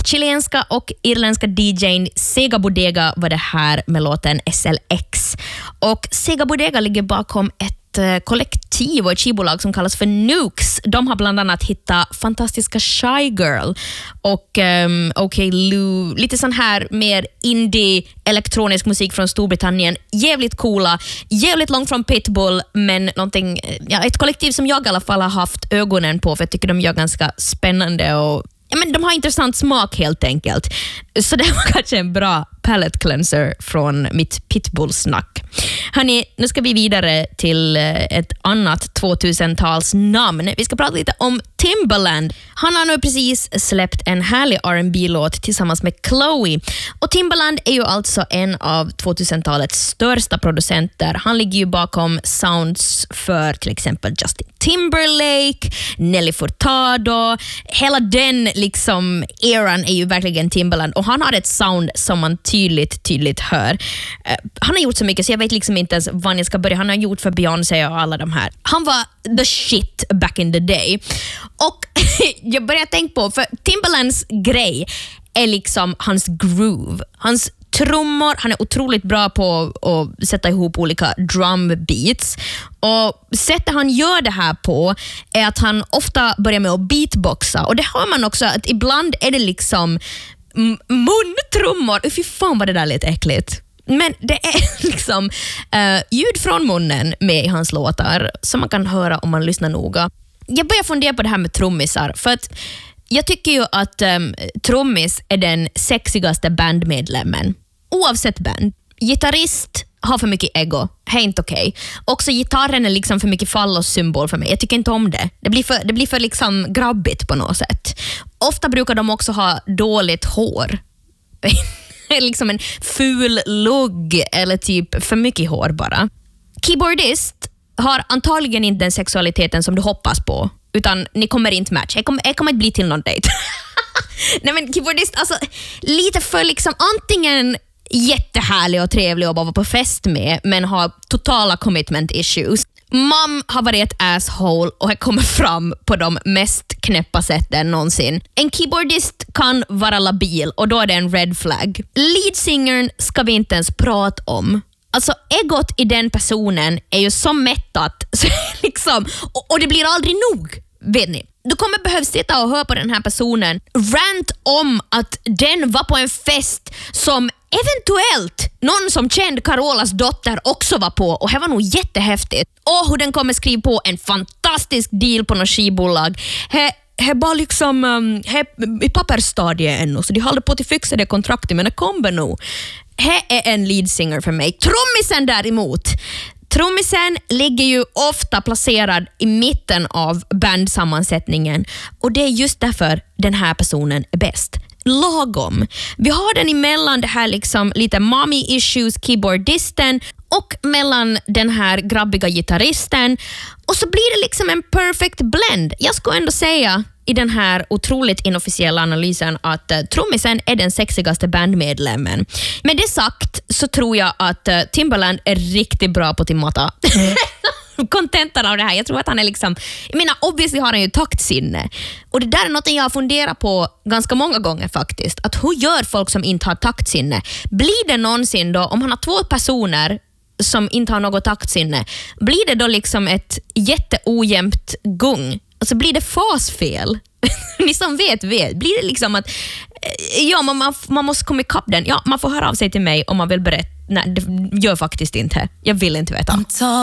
Chilenska och irländska DJ:n Sega Bodega var det här med låten SLX. Och Sega Bodega ligger bakom ett kollektiv och ett skivbolag som kallas för Nukes. De har bland annat hittat fantastiska Shy Girl och OK Lou, lite sån här mer indie elektronisk musik från Storbritannien. Jävligt coola, jävligt långt från Pitbull, men någonting, ett kollektiv som jag i alla fall har haft ögonen på, för jag tycker de gör ganska spännande och men de har intressant smak helt enkelt. Så det var kanske en bra palette cleanser från mitt Pitbull-snack. Hörrni, nu ska vi vidare till ett annat 2000-tals namn. Vi ska prata lite om Timbaland. Han har nu precis släppt en härlig R&B-låt tillsammans med Chloe. Och Timbaland är ju alltså en av 2000-talets största producenter. Han ligger ju bakom sounds för till exempel Justin Timberlake, Nelly Furtado. Hela den liksom eran är ju verkligen Timbaland, och han har ett sound som man tydligt hör. Han har gjort så mycket så jag vet liksom inte ens var jag ska börja. Han har gjort för Beyoncé och alla de här. Han var the shit back in the day. Och jag börjar tänka på, för Timbalands grej är liksom hans groove. Hans trummor, han är otroligt bra på att sätta ihop olika drum beats. Och sättet han gör det här på är att han ofta börjar med att beatboxa. Och det hör man också, att ibland är det liksom muntrummor. Fy fan vad det där lät äckligt. Men det är liksom ljud från munnen med i hans låtar som man kan höra om man lyssnar noga. Jag börjar fundera på det här med trummisar, för att jag tycker ju att trummis är den sexigaste bandmedlemmen. Oavsett band. Gitarrist har för mycket ego. Det är inte okej. Också gitarren är liksom för mycket fallossymbol för mig. Jag tycker inte om det. Det blir för liksom grabbigt på något sätt. Ofta brukar de också ha dåligt hår. Liksom en ful lugg eller typ för mycket hår bara. Keyboardist har antagligen inte den sexualiteten som du hoppas på, utan ni kommer inte match. Jag kommer inte bli till någon dejt. Nej, men keyboardist, alltså lite för liksom antingen jättehärlig och trevlig och bara vara på fest med, men har totala commitment issues. Mom har varit ett asshole och har kommit fram på de mest knäppa sätten någonsin. En keyboardist kan vara labil och då är det en red flag. Leadsingern ska vi inte ens prata om. Alltså egot i den personen är ju så mättat så liksom, och det blir aldrig nog, vet ni. Du kommer behöva sitta och höra på den här personen rant om att den var på en fest som eventuellt någon som kände Carolas dotter också var på, och det var nog jättehäftigt. Och hur den kommer skriva på en fantastisk deal på något skivbolag. Det bara liksom i pappersstadiet ännu, så de håller på att fixa det kontraktet, men det kommer nog. Det är en leadsinger för mig. Trummisen däremot. Trummisen ligger ju ofta placerad i mitten av bandsammansättningen, och det är just därför den här personen är bäst. Lagom. Vi har den emellan det här liksom lite mommy issues keyboardisten och mellan den här grabbiga gitarristen, och så blir det liksom en perfect blend. Jag ska ändå säga i den här otroligt inofficiella analysen att trummisen är den sexigaste bandmedlemmen. Med det sagt så tror jag att Timbaland är riktigt bra på Timata. Kontentan av det här. Jag tror att han är liksom, jag menar, obviously har han ju taktsinne. Och det där är något jag har funderat på ganska många gånger faktiskt. Att hur gör folk som inte har taktsinne? Blir det någonsin då, om han har två personer som inte har något taktsinne, blir det då liksom ett jätteojämnt gung? Alltså blir det fasfel? Ni som vet. Blir det liksom att ja, man måste komma ikapp den. Ja, man får höra av sig till mig om man vill berätta. Nej, det gör faktiskt inte. Jag vill inte veta.